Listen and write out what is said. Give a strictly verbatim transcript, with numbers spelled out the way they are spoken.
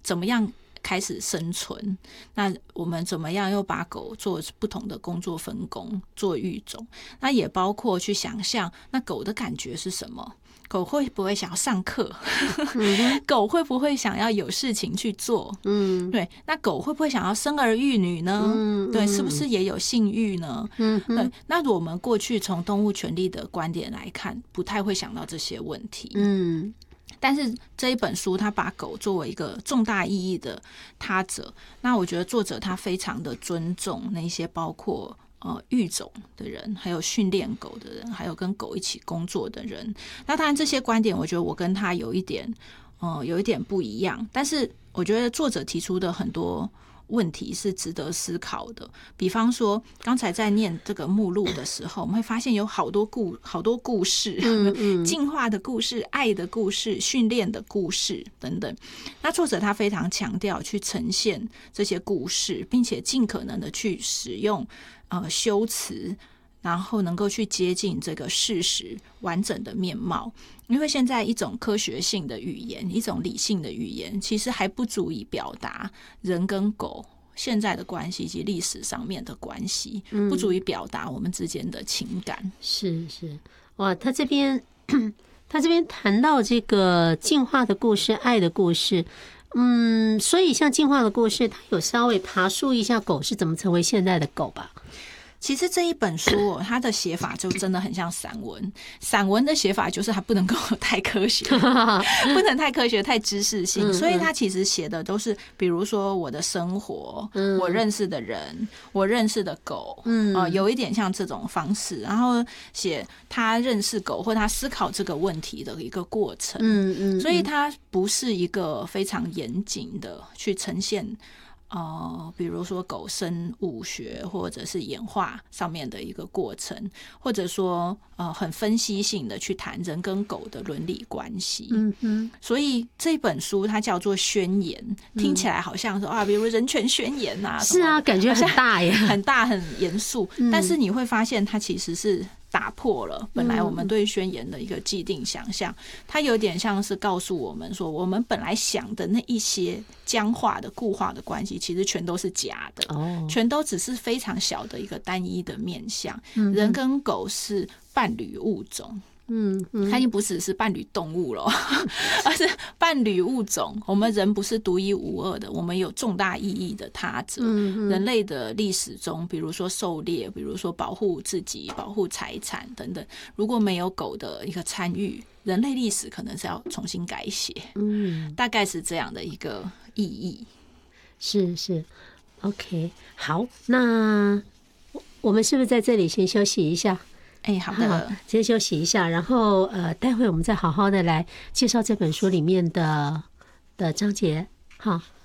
怎么样开始生存，那我们怎么样又把狗做不同的工作分工，做育种，那也包括去想象那狗的感觉是什么，狗会不会想要上课嗯、狗会不会想要有事情去做，嗯，对，那狗会不会想要生儿育女呢，嗯，对，是不是也有性欲呢，嗯，对，那我们过去从动物权利的观点来看不太会想到这些问题，嗯，但是这一本书他把狗作为一个重大意义的他者，那我觉得作者他非常的尊重那些包括呃育种的人，还有训练狗的人，还有跟狗一起工作的人。那当然这些观点我觉得我跟他有一点呃有一点不一样，但是我觉得作者提出的很多问题是值得思考的。比方说刚才在念这个目录的时候，我们会发现有好多故好多故事，嗯嗯进化的故事、爱的故事、训练的故事等等。那作者他非常强调去呈现这些故事，并且尽可能的去使用呃修辞，然后能够去接近这个事实完整的面貌。因为现在一种科学性的语言，一种理性的语言，其实还不足以表达人跟狗现在的关系以及历史上面的关系，不足以表达我们之间的情感。 是是，哇，他这边他这边谈到这个进化的故事、爱的故事。嗯，所以像进化的故事，他有稍微爬述一下狗是怎么成为现在的狗吧。 其实这一本书、哦、它的写法就真的很像散文，散文的写法就是它不能够太科学不能太科学太知识性，所以它其实写的都是比如说我的生活、嗯、我认识的人，我认识的狗、嗯呃、有一点像这种方式，然后写他认识狗或他思考这个问题的一个过程，嗯嗯，所以它不是一个非常严谨的去呈现呃，比如说狗生物学或者是演化上面的一个过程，或者说呃很分析性的去谈人跟狗的伦理关系。嗯哼，所以这本书它叫做宣言，听起来好像说啊，比如人权宣言啊， 是啊，感觉很大耶， 很大很严肃、嗯，但是你会发现它其实是打破了本来我们对宣言的一个既定想象，它有点像是告诉我们说，我们本来想的那一些僵化的固化的关系其实全都是假的、哦、全都只是非常小的一个单一的面向、嗯、人跟狗是伴侣物种，嗯，它已经不只是伴侣动物了，而是伴侣物种。我们人不是独一无二的，我们有重大意义的他者。嗯、人类的历史中，比如说狩猎，比如说保护自己、保护财产等等，如果没有狗的一个参与，人类历史可能是要重新改写。嗯，大概是这样的一个意义。 是是 ，OK， 好，那我们是不是在这里先休息一下？ 哎，好的， 先休息一下，然后呃，待会我们再好好的来介绍这本书里面的的章节，好。